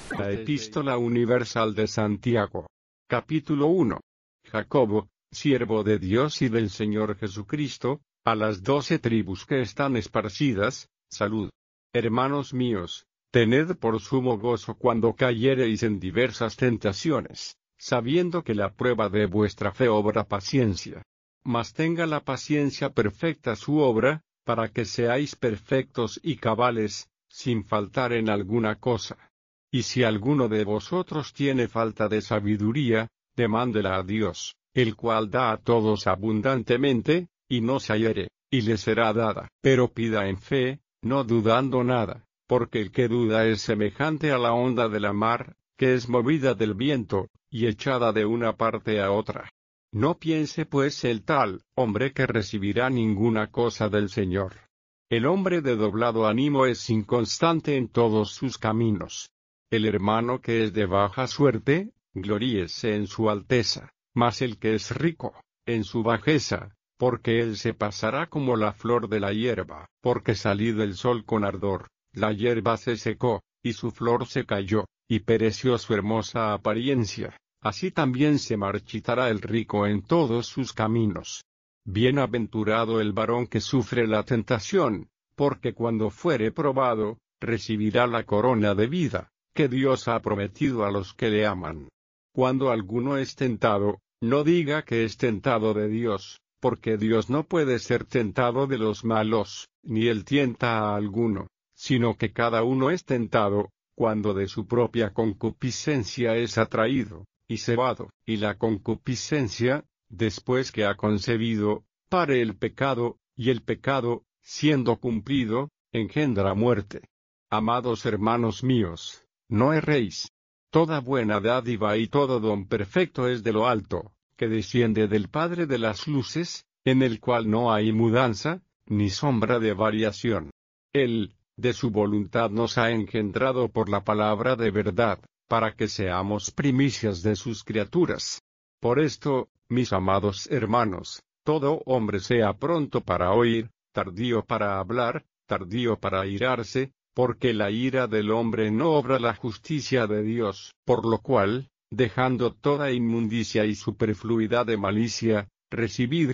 La Epístola Universal de Santiago. Capítulo 1. Jacobo, siervo de Dios y del Señor Jesucristo, a las 12 tribus que están esparcidas, salud. Hermanos míos, tened por sumo gozo cuando cayereis en diversas tentaciones, sabiendo que la prueba de vuestra fe obra paciencia. Mas tenga la paciencia perfecta su obra, para que seáis perfectos y cabales, sin faltar en alguna cosa. Y si alguno de vosotros tiene falta de sabiduría, demándela a Dios, el cual da a todos abundantemente, y no se hiere, y le será dada. Pero pida en fe, no dudando nada, porque el que duda es semejante a la onda de la mar, que es movida del viento, y echada de una parte a otra. No piense pues el tal hombre que recibirá ninguna cosa del Señor. El hombre de doblado ánimo es inconstante en todos sus caminos. El hermano que es de baja suerte, gloríese en su alteza, mas el que es rico, en su bajeza, porque él se pasará como la flor de la hierba, porque salido el sol con ardor, la hierba se secó, y su flor se cayó, y pereció su hermosa apariencia. Así también se marchitará el rico en todos sus caminos. Bienaventurado el varón que sufre la tentación, porque cuando fuere probado, recibirá la corona de vida, que Dios ha prometido a los que le aman. Cuando alguno es tentado, no diga que es tentado de Dios, porque Dios no puede ser tentado de los malos, ni él tienta a alguno, sino que cada uno es tentado, cuando de su propia concupiscencia es atraído, y cebado, y la concupiscencia, después que ha concebido, pare el pecado, y el pecado, siendo cumplido, engendra muerte. Amados hermanos míos, no erréis. Toda buena dádiva y todo don perfecto es de lo alto, que desciende del Padre de las luces, en el cual no hay mudanza, ni sombra de variación. Él, de su voluntad nos ha engendrado por la palabra de verdad, para que seamos primicias de sus criaturas. Por esto, mis amados hermanos, todo hombre sea pronto para oír, tardío para hablar, tardío para irarse, porque la ira del hombre no obra la justicia de Dios. Por lo cual, dejando toda inmundicia y superfluidad de malicia, recibid